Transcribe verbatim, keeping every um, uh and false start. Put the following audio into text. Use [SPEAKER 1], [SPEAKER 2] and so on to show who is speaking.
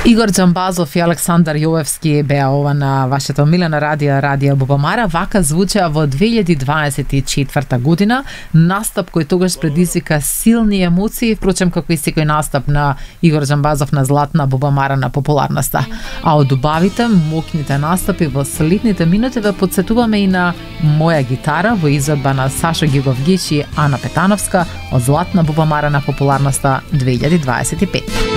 [SPEAKER 1] Игор Џамбазов и Александар Јовевски беа ова на вашата омилена радија, Радија Бубамара. Вака звуча во две илјади дваесет и четврта година, настап кој тогаш предизвика силни емоции, впрочем како и секој настап на Игор Џамбазов на Златна Бубамара на популарноста. А од убавите, мокните настапи во следните минути ве подсетуваме и на Моја гитара во изведба на Сашо Геговгич и Ана Петановска од Златна Бубамара на популарноста две илјади дваесет и пет.